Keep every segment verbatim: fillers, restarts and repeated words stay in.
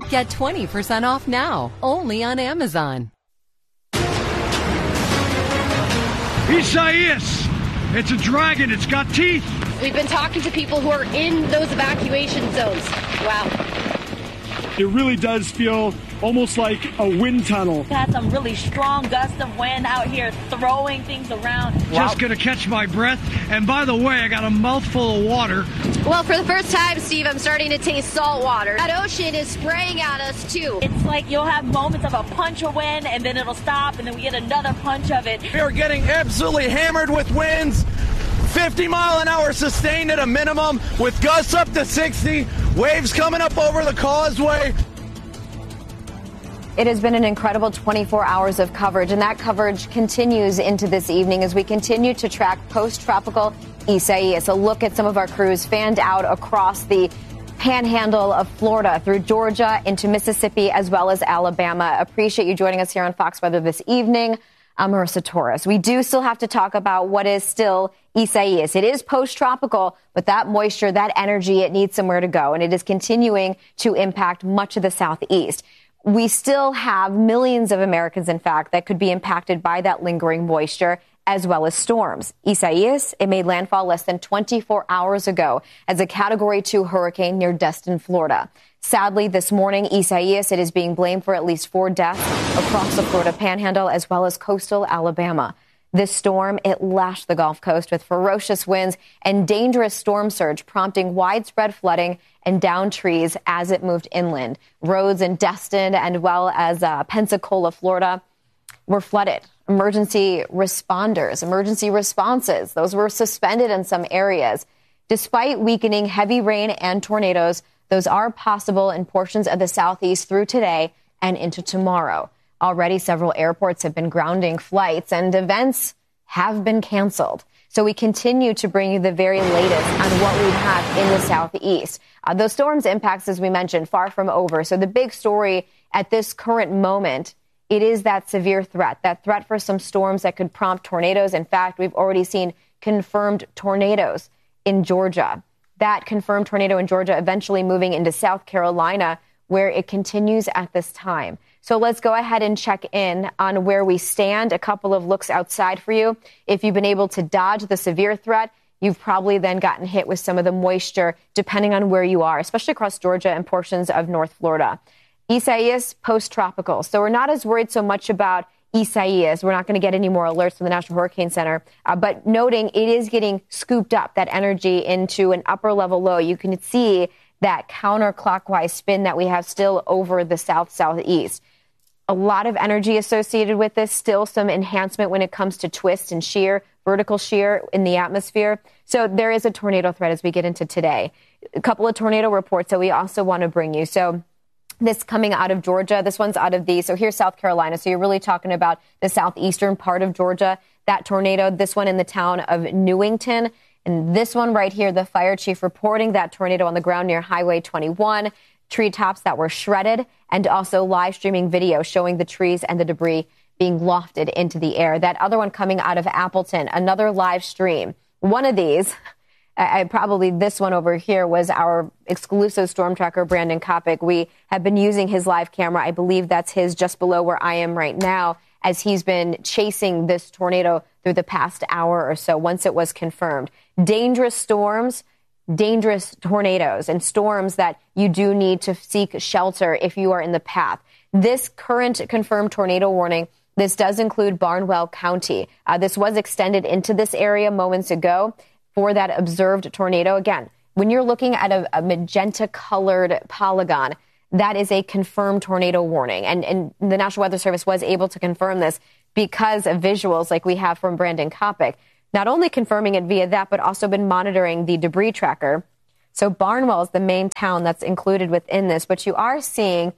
Get twenty percent off now, only on Amazon. Isaias! It's a dragon. It's got teeth. We've been talking to people who are in those evacuation zones. Wow. It really does feel almost like a wind tunnel. We had some really strong gusts of wind out here throwing things around. Just wow. Gonna catch my breath. And by the way, I got a mouthful of water. Well, for the first time, Steve, I'm starting to taste salt water. That ocean is spraying at us, too. It's like you'll have moments of a punch of wind, and then it'll stop, and then we get another punch of it. We are getting absolutely hammered with winds. fifty mile an hour sustained at a minimum, with gusts up to sixty, waves coming up over the causeway. It has been an incredible twenty-four hours of coverage, and that coverage continues into this evening as we continue to track post-tropical Isaias. A look at some of our crews fanned out across the panhandle of Florida through Georgia into Mississippi as well as Alabama. Appreciate you joining us here on Fox Weather this evening. I'm Marissa Torres. We do still have to talk about what is still Isaias. It is post-tropical, but that moisture, that energy, it needs somewhere to go, and it is continuing to impact much of the southeast. We still have millions of Americans, in fact, that could be impacted by that lingering moisture as well as storms. Isaias, it made landfall less than twenty-four hours ago as a Category two hurricane near Destin, Florida. Sadly, this morning, Isaias, it is being blamed for at least four deaths across the Florida Panhandle as well as coastal Alabama. This storm, it lashed the Gulf Coast with ferocious winds and dangerous storm surge, prompting widespread flooding and downed trees as it moved inland. Roads in Destin and well as uh, Pensacola, Florida, were flooded. Emergency responders, emergency responses, those were suspended in some areas. Despite weakening heavy rain and tornadoes, those are possible in portions of the southeast through today and into tomorrow. Already, several airports have been grounding flights and events have been canceled. So we continue to bring you the very latest on what we have in the southeast. Uh, those storms' impacts, as we mentioned, far from over. So the big story at this current moment, it is that severe threat, that threat for some storms that could prompt tornadoes. In fact, we've already seen confirmed tornadoes in Georgia. That confirmed tornado in Georgia eventually moving into South Carolina, where it continues at this time. So let's go ahead and check in on where we stand. A couple of looks outside for you. If you've been able to dodge the severe threat, you've probably then gotten hit with some of the moisture, depending on where you are, especially across Georgia and portions of North Florida. Isaias, post-tropical. So we're not as worried so much about Isaias. We're not going to get any more alerts from the National Hurricane Center. Uh, but noting it is getting scooped up, that energy, into an upper level low. You can see that counterclockwise spin that we have still over the south-southeast. A lot of energy associated with this, still some enhancement when it comes to twist and shear, vertical shear in the atmosphere. So there is a tornado threat as we get into today. A couple of tornado reports that we also want to bring you. So this coming out of Georgia, this one's out of the, so here's South Carolina. So you're really talking about the southeastern part of Georgia. That tornado, this one in the town of Newington. And this one right here, the fire chief reporting that tornado on the ground near Highway twenty-one. Treetops that were shredded, and also live streaming video showing the trees and the debris being lofted into the air. That other one coming out of Appleton, another live stream. One of these, I, probably this one over here, was our exclusive storm tracker, Brandon Kopic. We have been using his live camera. I believe that's his just below where I am right now, as he's been chasing this tornado through the past hour or so once it was confirmed. Dangerous storms, dangerous tornadoes, and storms that you do need to seek shelter if you are in the path. This current confirmed tornado warning, this does include Barnwell County. Uh, this was extended into this area moments ago for that observed tornado. Again, when you're looking at a, a magenta-colored polygon, that is a confirmed tornado warning. And, and the National Weather Service was able to confirm this because of visuals like we have from Brandon Kopic. Not only confirming it via that, but also been monitoring the debris tracker. So Barnwell is the main town that's included within this, but you are seeing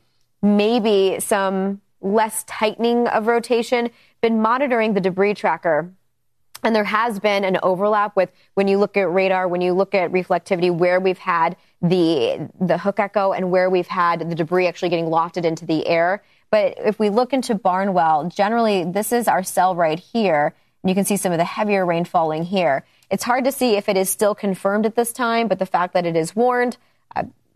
maybe some less tightening of rotation, been monitoring the debris tracker. And there has been an overlap with when you look at radar, when you look at reflectivity, where we've had the the hook echo and where we've had the debris actually getting lofted into the air. But if we look into Barnwell, generally this is our cell right here. You can see some of the heavier rain falling here. It's hard to see if it is still confirmed at this time, but the fact that it is warned, uh,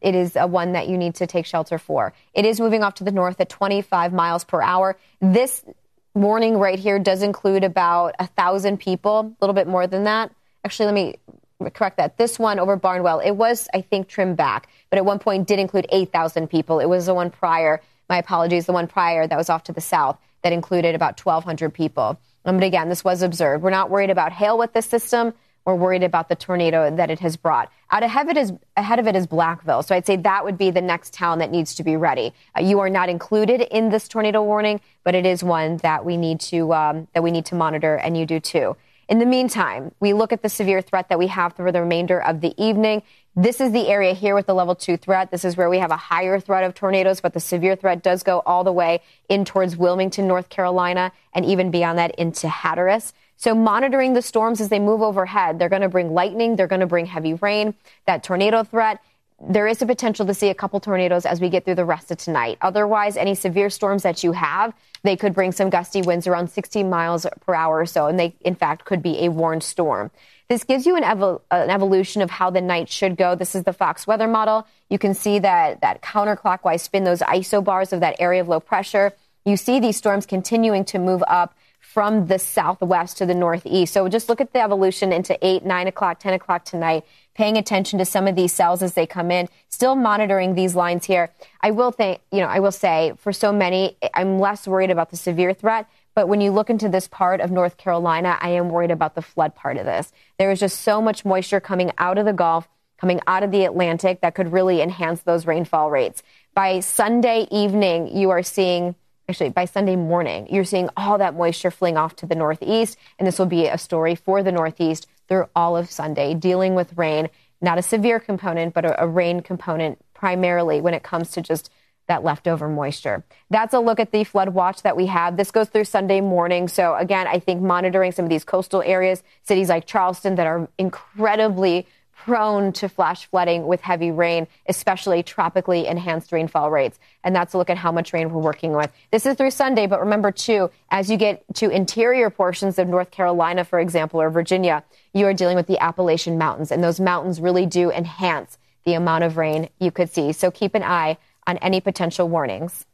it is a one that you need to take shelter for. It is moving off to the north at twenty-five miles per hour. This warning right here does include about a thousand people, a little bit more than that. Actually, let me correct that. This one over Barnwell, it was, I think, trimmed back, but at one point did include eight thousand people. It was the one prior, my apologies, the one prior that was off to the south that included about twelve hundred people. Um, but again, this was observed. We're not worried about hail with this system. We're worried about the tornado that it has brought. Out ahead of it is, ahead of it is Blackville. So I'd say that would be the next town that needs to be ready. Uh, you are not included in this tornado warning, but it is one that we need to um, that we need to monitor, and you do too. In the meantime, we look at the severe threat that we have for the remainder of the evening. This is the area here with the level two threat. This is where we have a higher threat of tornadoes, but the severe threat does go all the way in towards Wilmington, North Carolina, and even beyond that into Hatteras. So monitoring the storms as they move overhead, they're going to bring lightning, they're going to bring heavy rain, that tornado threat. There is a potential to see a couple tornadoes as we get through the rest of tonight. Otherwise, any severe storms that you have, they could bring some gusty winds around sixty miles per hour or so, and they, in fact, could be a warned storm. This gives you an, evo- an evolution of how the night should go. This is the Fox weather model. You can see that, that counterclockwise spin, those isobars of that area of low pressure. You see these storms continuing to move up from the southwest to the northeast. So just look at the evolution into eight, nine o'clock, ten o'clock tonight, paying attention to some of these cells as they come in, still monitoring these lines here. I will think, you know, I will say for so many, I'm less worried about the severe threat. But when you look into this part of North Carolina, I am worried about the flood part of this. There is just so much moisture coming out of the Gulf, coming out of the Atlantic that could really enhance those rainfall rates. By Sunday evening, you are seeing Actually, by Sunday morning, you're seeing all that moisture fleeing off to the northeast, and this will be a story for the northeast through all of Sunday, dealing with rain, not a severe component, but a, a rain component primarily when it comes to just that leftover moisture. That's a look at the flood watch that we have. This goes through Sunday morning. So again, I think monitoring some of these coastal areas, cities like Charleston that are incredibly prone to flash flooding with heavy rain, especially tropically enhanced rainfall rates. And that's a look at how much rain we're working with. This is through Sunday, but remember, too, as you get to interior portions of North Carolina, for example, or Virginia, you are dealing with the Appalachian Mountains, and those mountains really do enhance the amount of rain you could see. So keep an eye on any potential warnings.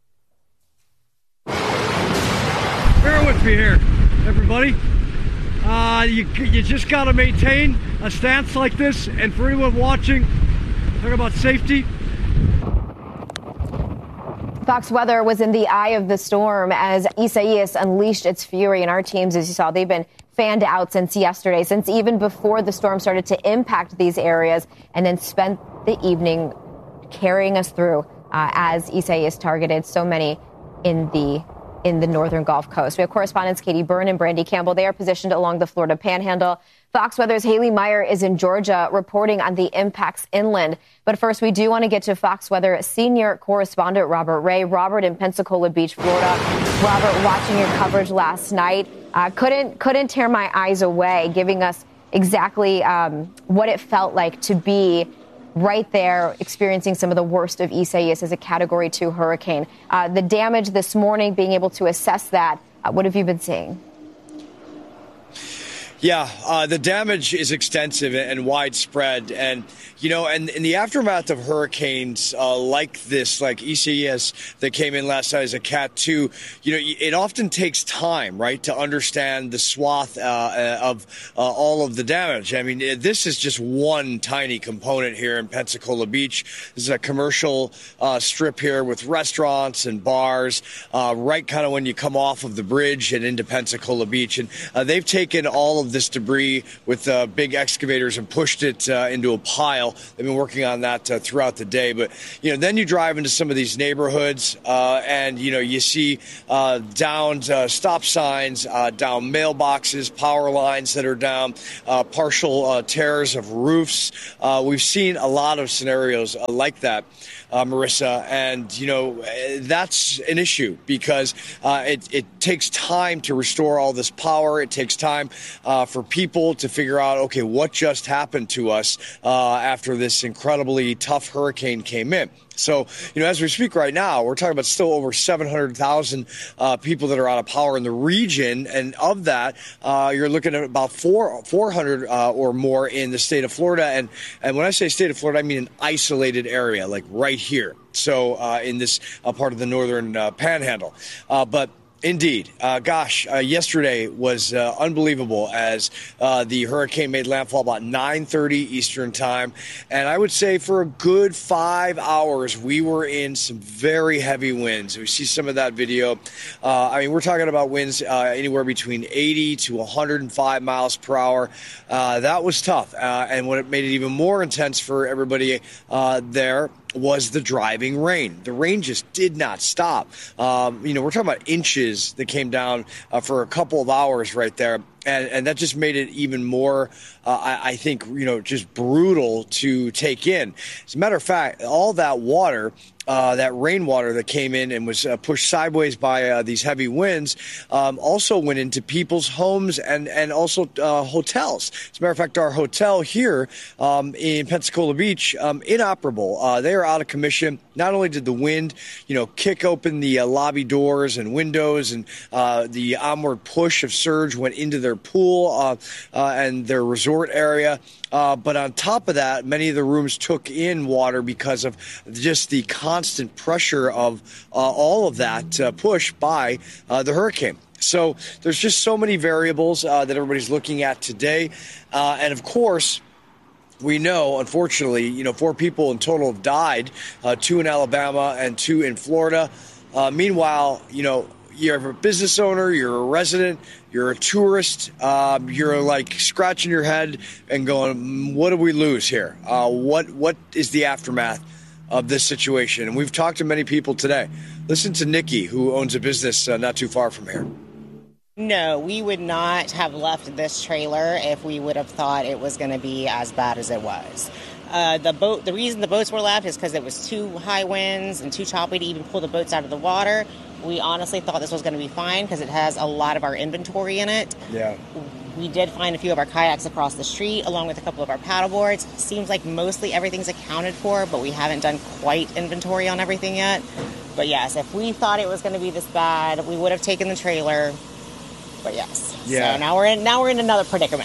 Bear with me here, everybody. Uh, you, you just got to maintain a stance like this, and for anyone watching, talk about safety. Fox weather was in the eye of the storm as Isaias unleashed its fury, and our teams, as you saw, they've been fanned out since yesterday, since even before the storm started to impact these areas, and then spent the evening carrying us through uh, as Isaias targeted so many in the in the northern Gulf Coast. We have correspondents Katie Byrne and Brandy Campbell. They are positioned along the Florida Panhandle. Fox Weather's Haley Meyer is in Georgia reporting on the impacts inland. But first, we do want to get to Fox Weather senior correspondent Robert Ray. Robert in Pensacola Beach, Florida. Robert, watching your coverage last night, uh, couldn't couldn't tear my eyes away, giving us exactly um, what it felt like to be right there experiencing some of the worst of Isaias as a Category two hurricane. Uh, the damage this morning, being able to assess that, uh, what have you been seeing? Yeah, uh, the damage is extensive and widespread. And, you know, and in the aftermath of hurricanes uh, like this, like Isaias that came in last night as a Cat two, you know, it often takes time, right, to understand the swath uh, of uh, all of the damage. I mean, this is just one tiny component here in Pensacola Beach. This is a commercial uh, strip here with restaurants and bars, uh, right kind of when you come off of the bridge and into Pensacola Beach. And uh, they've taken all of this debris with uh, big excavators and pushed it uh, into a pile. They've been working on that uh, throughout the day. But, you know, then you drive into some of these neighborhoods uh, and, you know, you see uh, downed uh, stop signs, uh, down mailboxes, power lines that are down, uh, partial uh, tears of roofs. Uh, we've seen a lot of scenarios uh, like that. Uh, Marissa, and, you know, that's an issue because uh, it, it takes time to restore all this power. It takes time uh, uh, for people to figure out, okay, what just happened to us uh, after this incredibly tough hurricane came in. So, you know, as we speak right now, we're talking about still over seven hundred thousand uh, people that are out of power in the region. And of that, uh, you're looking at about four, 400 uh, or more in the state of Florida. And, and when I say state of Florida, I mean an isolated area, like right here. So uh, in this uh, part of the northern uh, panhandle. Uh, but Indeed. Uh, gosh, uh, yesterday was uh, unbelievable as uh, the hurricane made landfall about nine thirty Eastern time. And I would say for a good five hours, we were in some very heavy winds. We see some of that video. Uh, I mean, we're talking about winds uh, anywhere between eighty to one hundred five miles per hour. Uh, that was tough. Uh, and what made it even more intense for everybody uh, there was the driving rain. The rain just did not stop. Um, you know, we're talking about inches that came down uh, for a couple of hours right there. And, and that just made it even more, uh, I, I think, you know, just brutal to take in. As a matter of fact, all that water, uh, that rainwater that came in and was uh, pushed sideways by uh, these heavy winds, um, also went into people's homes and, and also uh, hotels. As a matter of fact, our hotel here um, in Pensacola Beach, um, inoperable. Uh, they are out of commission. Not only did the wind, you know, kick open the uh, lobby doors and windows, and uh, the onward push of surge went into their pool uh, uh, and their resort area. Uh, but on top of that, many of the rooms took in water because of just the constant pressure of uh, all of that uh, push by uh, the hurricane. So there's just so many variables uh, that everybody's looking at today. Uh, and of course, we know, unfortunately, you know, four people in total have died, uh, two in Alabama and two in Florida. Uh, meanwhile, you know, you're a business owner, you're a resident, you're a tourist, um, you're like scratching your head and going, what do we lose here? Uh, what what is the aftermath of this situation? And we've talked to many people today. Listen to Nikki, who owns a business uh, not too far from here. No, we would not have left this trailer if we would have thought it was going to be as bad as it was. Uh, the boat, the reason the boats were left is because it was too high winds and too choppy to even pull the boats out of the water. We honestly thought this was going to be fine because it has a lot of our inventory in it. Yeah. We did find a few of our kayaks across the street, along with a couple of our paddle boards. Seems like mostly everything's accounted for, but we haven't done quite inventory on everything yet. But yes, if we thought it was going to be this bad, we would have taken the trailer. But yes. Yeah. So now we're in. Now we're in another predicament.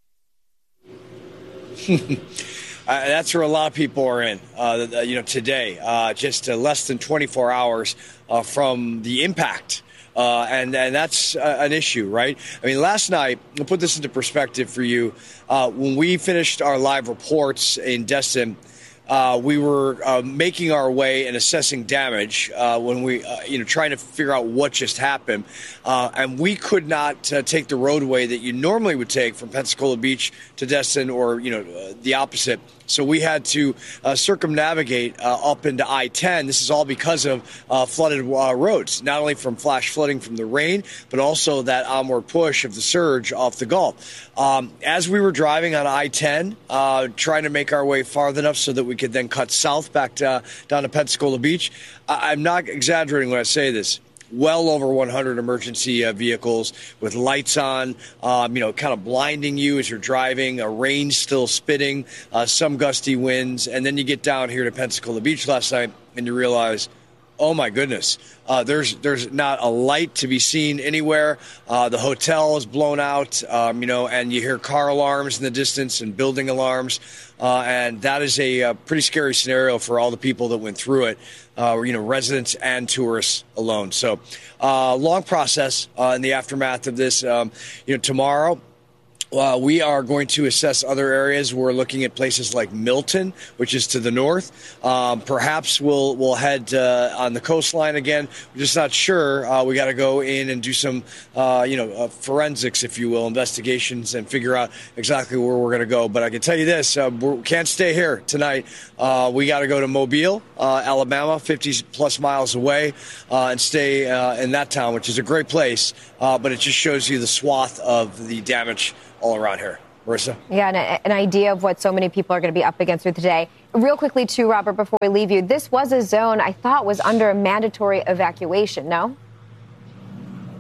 Uh, that's where a lot of people are in, uh, you know, today, uh, just uh, less than twenty-four hours uh, from the impact. Uh, and, and that's uh, an issue, right? I mean, last night, I'll put this into perspective for you. Uh, when we finished our live reports in Destin, Uh, we were uh, making our way and assessing damage uh, when we, uh, you know, trying to figure out what just happened. Uh, and we could not uh, take the roadway that you normally would take from Pensacola Beach to Destin, or, you know, uh, the opposite. So we had to uh, circumnavigate uh, up into I ten. This is all because of uh, flooded uh, roads, not only from flash flooding from the rain, but also that onward push of the surge off the Gulf. Um, as we were driving on I ten, uh, trying to make our way farther enough so that we could then cut south back to, uh, down to Pensacola Beach, I- I'm not exaggerating when I say this. Well over one hundred emergency uh, vehicles with lights on, um, you know, kind of blinding you as you're driving, a rain still spitting, uh, some gusty winds. And then you get down here to Pensacola Beach last night and you realize, oh, my goodness, uh, there's there's not a light to be seen anywhere. Uh, the hotel is blown out, um, you know, and you hear car alarms in the distance and building alarms. Uh, and that is a, a pretty scary scenario for all the people that went through it, uh, you know, residents and tourists alone. So uh, long process uh, in the aftermath of this. Um, you know, tomorrow, Uh, we are going to assess other areas. We're looking at places like Milton, which is to the north. Um, perhaps we'll we'll head uh, on the coastline again. We're just not sure. Uh, we got to go in and do some, uh, you know, uh, forensics, if you will, investigations, and figure out exactly where we're going to go. But I can tell you this: uh, we can't stay here tonight. Uh, we got to go to Mobile, uh, Alabama, fifty plus miles away, uh, and stay uh, in that town, which is a great place. Uh, but it just shows you the swath of the damage all around here. Marissa? Yeah, and a, an idea of what so many people are going to be up against with today. Real quickly, too, Robert, before we leave you, this was a zone I thought was under a mandatory evacuation, no?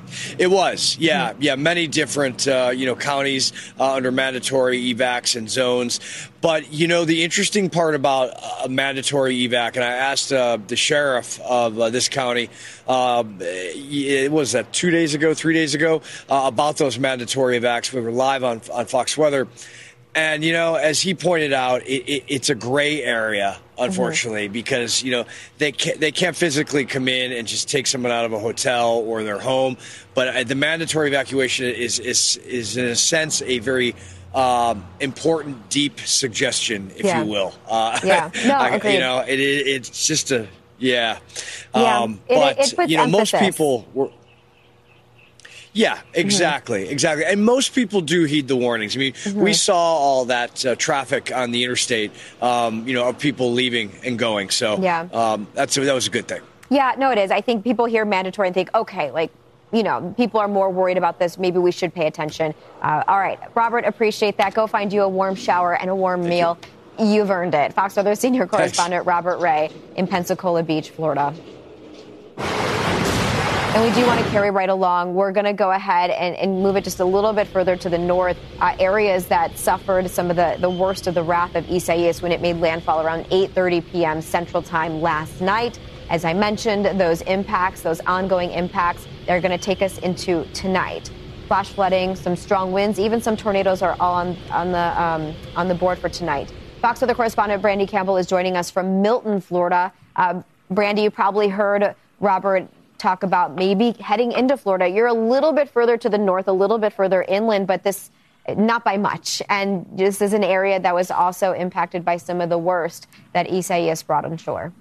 It was, yeah, yeah. Many different, uh, you know, counties uh, under mandatory evacs and zones. But, you know, the interesting part about a mandatory evac, and I asked uh, the sheriff of uh, this county, uh, it was uh, two days ago, three days ago, uh, about those mandatory evacs. We were live on, on Fox Weather. And, you know, as he pointed out, it, it, it's a gray area, unfortunately, mm-hmm. because, you know, they can't, they can't physically come in and just take someone out of a hotel or their home. But the mandatory evacuation is, is, is in a sense, a very um, important, deep suggestion, if yeah. you will. Uh, yeah. No, I, agreed. You know, it, it, it's just a, yeah. yeah. Um, it, but, it puts you know, emphasis. most people were. Yeah, exactly, mm-hmm. exactly. And most people do heed the warnings. I mean, mm-hmm. we saw all that uh, traffic on the interstate, um, you know, of people leaving and going. So yeah. um, that's that was a good thing. Yeah, no, it is. I think people hear mandatory and think, okay, like, you know, people are more worried about this. Maybe we should pay attention. Uh, all right, Robert, appreciate that. Go find you a warm shower and a warm Thank meal. You. You've earned it. Fox Weather senior correspondent Thanks. Robert Ray in Pensacola Beach, Florida. And we do want to carry right along. We're going to go ahead and, and move it just a little bit further to the north. Uh, areas that suffered some of the, the worst of the wrath of Isaias when it made landfall around eight thirty p.m. Central Time last night. As I mentioned, those impacts, those ongoing impacts, they're going to take us into tonight. Flash flooding, some strong winds, even some tornadoes are all on, on, the, um, on the board for tonight. Fox Weather correspondent Brandy Campbell is joining us from Milton, Florida. Uh, Brandy, you probably heard Robert talk about maybe heading into Florida. You're a little bit further to the north, a little bit further inland, but this not by much. And this is an area that was also impacted by some of the worst that Isaias brought on shore.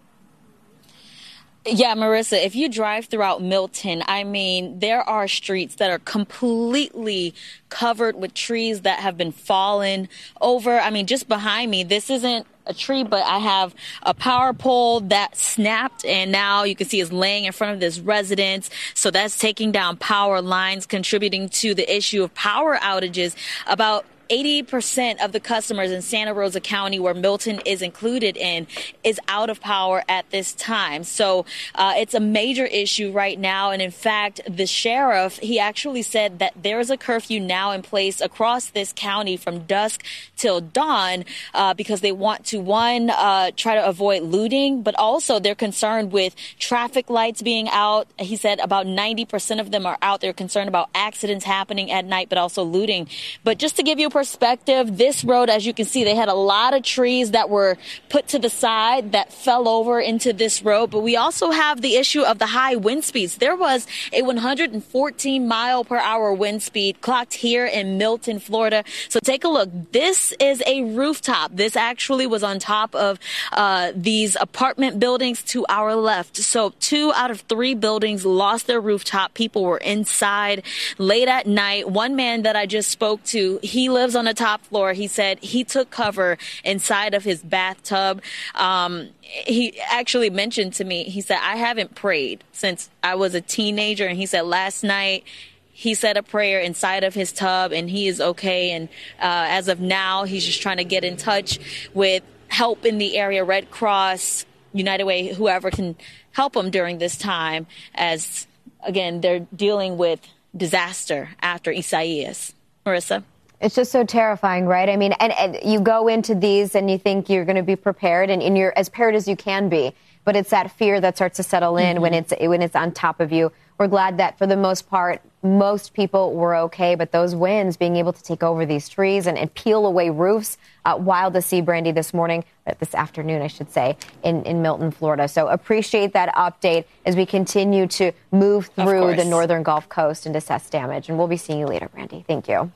Yeah, Marissa, if you drive throughout Milton, I mean, there are streets that are completely covered with trees that have been fallen over. I mean, just behind me, this isn't a tree, but I have a power pole that snapped, and now you can see it's laying in front of this residence. So that's taking down power lines, contributing to the issue of power outages. About eighty percent of the customers in Santa Rosa County, where Milton is included in, is out of power at this time. So uh, it's a major issue right now. And in fact, the sheriff, he actually said that there is a curfew now in place across this county from dusk till dawn uh, because they want to, one, uh, try to avoid looting, but also they're concerned with traffic lights being out. He said about ninety percent of them are out. They're concerned about accidents happening at night, but also looting. But just to give you perspective, this road, as you can see, they had a lot of trees that were put to the side that fell over into this road. But we also have the issue of the high wind speeds. There was a one hundred fourteen mile per hour wind speed clocked here in Milton, Florida. So take a look. This is a rooftop. This actually was on top of uh, these apartment buildings to our left. So two out of three buildings lost their rooftop. People were inside late at night. One man that I just spoke to, he lives on the top floor. He said he took cover inside of his bathtub. Um, he actually mentioned to me, he said, I haven't prayed since I was a teenager. And he said last night he said a prayer inside of his tub and he is okay. And uh, as of now, he's just trying to get in touch with help in the area, Red Cross, United Way, whoever can help him during this time, as, again, they're dealing with disaster after Isaias. Marissa? It's just so terrifying, right? I mean, and, and you go into these and you think you're going to be prepared, and, and you're as prepared as you can be. But it's that fear that starts to settle in mm-hmm. when it's when it's on top of you. We're glad that for the most part, most people were okay. But those winds being able to take over these trees and, and peel away roofs, uh, wild to see, Brandy, this morning, uh, this afternoon, I should say, in, in Milton, Florida. So appreciate that update as we continue to move through the northern Gulf Coast and assess damage. And we'll be seeing you later, Brandy. Thank you.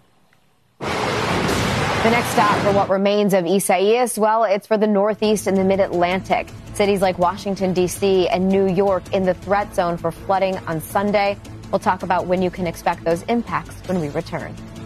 The next stop for what remains of Isaias, well, it's for the Northeast and the Mid-Atlantic. Cities like Washington, D C and New York in the threat zone for flooding on Sunday. We'll talk about when you can expect those impacts when we return.